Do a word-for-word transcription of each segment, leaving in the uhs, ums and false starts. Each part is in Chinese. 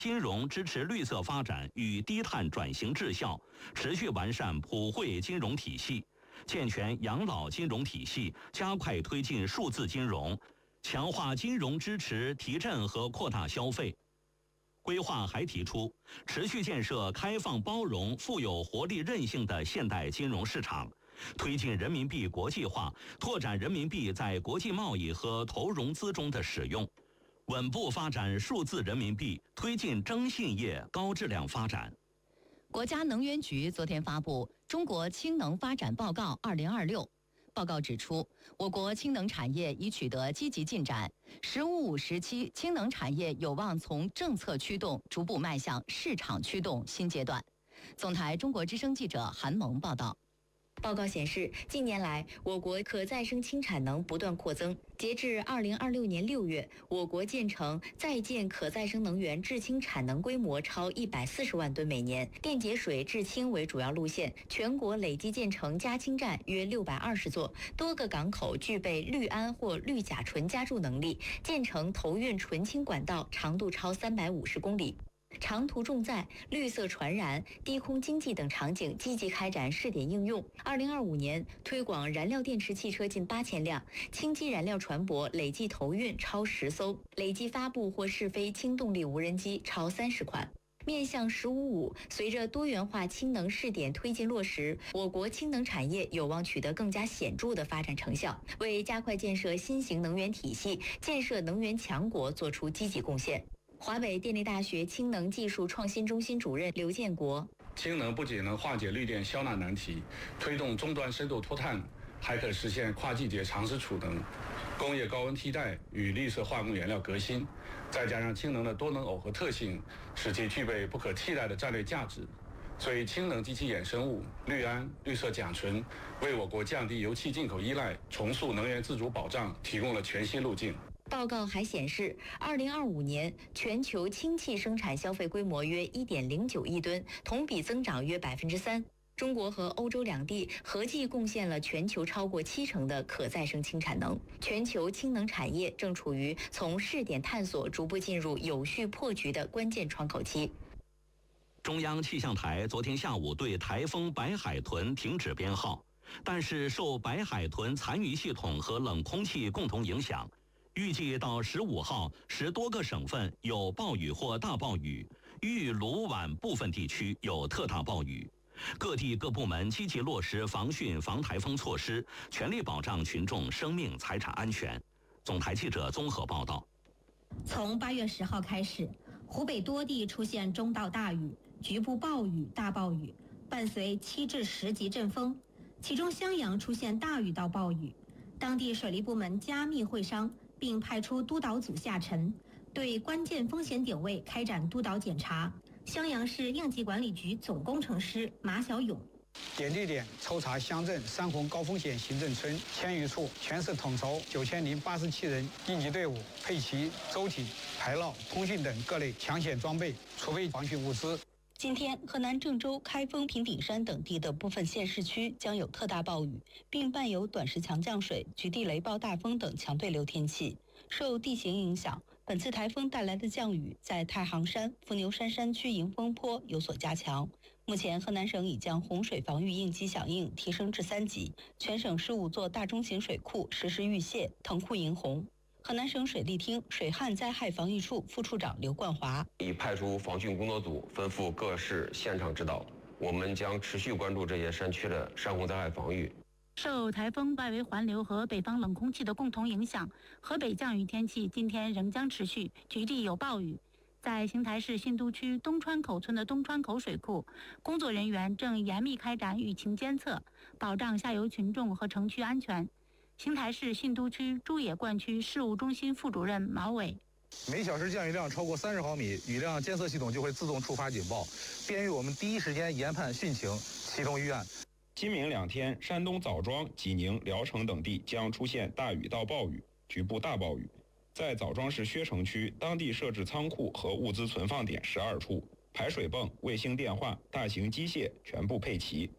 金融支持绿色发展与低碳转型治效，持续完善普惠金融体系，健全养老金融体系，加快推进数字金融，强化金融支持提振和扩大消费。规划还提出，持续建设开放包容、富有活力韧性的现代金融市场，推进人民币国际化，拓展人民币在国际贸易和投融资中的使用，稳步发展数字人民币，推进征信业高质量发展。 国家能源局昨天发布《中国氢能发展报告二零二六》，报告指出，我国氢能产业已取得积极进展，“十五五”时期氢能产业有望从政策驱动逐步迈向市场驱动新阶段。总台中国之声记者韩萌报道。 报告显示，近年来，我国可再生氢产能不断扩增。截至二零二六年六月，我国建成在建可再生能源制氢产能规模超一百四十万吨每年，电解水制氢为主要路线，全国累计建成加氢站约六百二十座，多个港口具备氯胺或氯甲醇加注能力，建成投运纯氢管道长度超三百五十公里。长途重载、绿色传燃、低空经济等场景积极开展试点应用。二零二五年推广燃料电池汽车近八千辆，氢基燃料船舶累计投运超十艘，累计发布或试飞氢动力无人机超三十款。面向“十五五”，随着多元化氢能试点推进落实，我国氢能产业有望取得更加显著的发展成效，为加快建设新型能源体系、建设能源强国作出积极贡献。华北电力大学氢能技术创新中心主任刘建国： 氢能不仅能化解绿电消纳难题，推动终端深度脱碳，还可实现跨季节长时储能、工业高温替代与绿色化工原料革新。再加上氢能的多能耦合特性，使其具备不可替代的战略价值。所以，氢能及其衍生物氯胺、绿色甲醇，为我国降低油气进口依赖、重塑能源自主保障提供了全新路径。 报告还显示，二零二五年全球氢气生产消费规模约一点零九亿吨，同比增长约百分之三。中国和欧洲两地合计贡献了全球超过七成的可再生氢产能。全球氢能产业正处于从试点探索逐步进入有序破局的关键窗口期。 中央气象台昨天下午对台风白海豚停止编号，但是受白海豚残余系统和冷空气共同影响，预计到十五号，十多个省份有暴雨或大暴雨，豫鲁皖部分地区有特大暴雨。各地各部门积极落实防汛防台风措施，全力保障群众生命财产安全。总台记者综合报道。 从八月十号开始，湖北多地出现中到大雨、局部暴雨、大暴雨，伴随七至十级阵风，其中襄阳出现大雨到暴雨。当地水利部门加密会商，并派出督导组下沉，对关键风险点位开展督导检查。襄阳市应急管理局总工程师马小勇： 点地点抽查乡镇三红高风险行政村千余处，全市统筹九千零八十七人应急队伍，配齐舟艇、排涝、通讯等各类抢险装备，储备防汛物资。 今天，河南郑州、开封、平顶山等地的部分县市区将有特大暴雨，并伴有短时强降水、局地雷暴大风等强对流天气。受地形影响，本次台风带来的降雨在太行山、伏牛山山区迎风坡有所加强。目前，河南省已将洪水防御应急响应提升至三级，全省十五座大中型水库实施预泄、腾库迎洪。河南省水利厅水旱灾害防御处副处长刘冠华： 已派出防汛工作组，吩咐各市现场指导。我们将持续关注这些山区的山洪灾害防御。 受台风外围环流和北方冷空气的共同影响，河北降雨天气今天仍将持续，局地有暴雨。在邢台市信都区东川口村的东川口水库，工作人员正严密开展雨情监测，保障下游群众和城区安全。邢台市信都区朱野灌区事务中心副主任毛伟： 每小时降雨量超过三十毫米，雨量监测系统就会自动触发警报，便于我们第一时间研判汛情，启动预案。 今明两天，山东枣庄、济宁、聊城等地将出现大雨到暴雨，局部大暴雨。在枣庄市薛城区，当地设置仓库和物资存放点十二处，排水泵、卫星电话、大型机械全部配齐。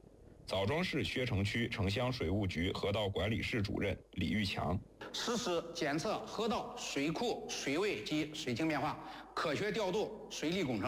枣庄市薛城区城乡水务局河道管理室主任李玉强。 实施检测河道、水库水位及水情变化，科学调度水利工程，